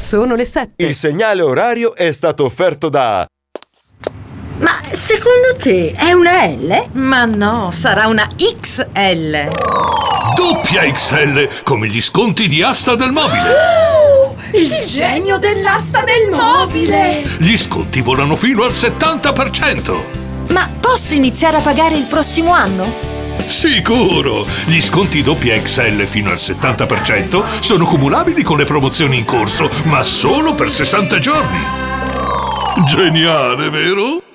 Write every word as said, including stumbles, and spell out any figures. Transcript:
Sono le sette. Il segnale orario è stato offerto da... Ma secondo te è una L? Ma no, sarà una X L. Doppia X L, come gli sconti di Asta del Mobile. Oh, il genio dell'asta del mobile! Gli sconti volano fino al settanta per cento. Ma posso iniziare a pagare il prossimo anno? Sicuro! Gli sconti doppia X L fino al settanta per cento sono cumulabili con le promozioni in corso, ma solo per sessanta giorni. Geniale, vero?